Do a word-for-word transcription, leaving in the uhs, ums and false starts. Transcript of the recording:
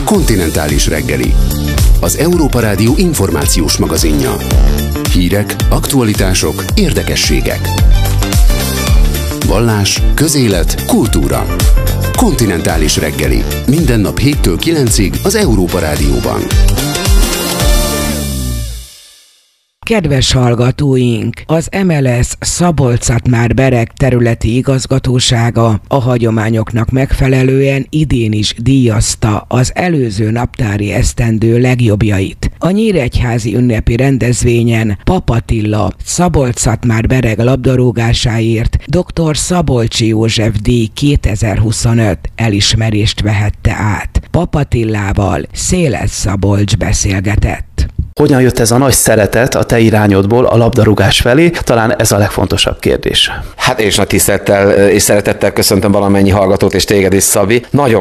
Kontinentális reggeli. Az Európa Rádió információs magazinja. Hírek, aktualitások, érdekességek. Vallás, közélet, kultúra. Kontinentális reggeli. Minden nap héttől kilencig az Európa Rádióban. Kedves hallgatóink! Az em el es Szabolcs-Szatmár-Bereg területi igazgatósága a hagyományoknak megfelelően idén is díjazta az előző naptári esztendő legjobbjait. A nyíregyházi ünnepi rendezvényen Papp Attila Szabolcs-Szatmár-Bereg labdarúgásáért dr. Szabolcsi József díj kétezer-huszonöt elismerést vehette át. Papp Attilával Széles Szabolcs beszélgetett. Hogyan jött ez a nagy szeretet a te irányodból a labdarúgás felé? Talán ez a legfontosabb kérdés. Hát és nagy tisztelettel és szeretettel köszöntöm valamennyi hallgatót és téged is, Szabi. Nagyon